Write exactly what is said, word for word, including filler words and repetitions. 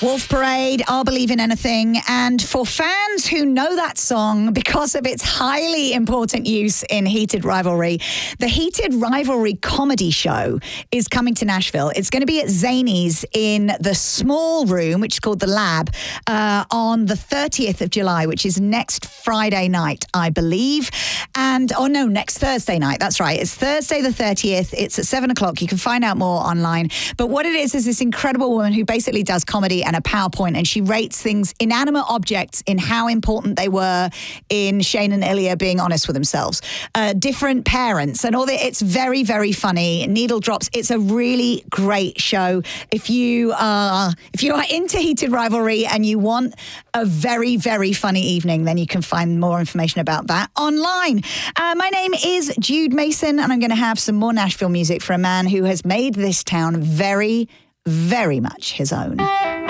Wolf Parade, I'll Believe in Anything. And for fans who know that song because of its highly important use in Heated Rivalry, the Heated Rivalry comedy show is coming to Nashville. It's going to be at Zanies in the small room, which is called The Lab, uh, on the thirtieth of July, which is next Friday night, I believe. And, oh no, next Thursday night. That's right. It's Thursday the thirtieth. It's at seven o'clock. You can find out more online. But what it is, is this incredible woman who basically does comedy and a PowerPoint, and she rates things, inanimate objects, in how important they were in Shane and Ilya being honest with themselves. Uh, different parents and all that. It's very, very funny. Needle drops. It's a really great show. If you are, if you are into Heated Rivalry and you want a very, very funny evening, then you can find more information about that online. Uh, my name is Jude Mason, and I'm going to have some more Nashville music for a man who has made this town very, very much his own.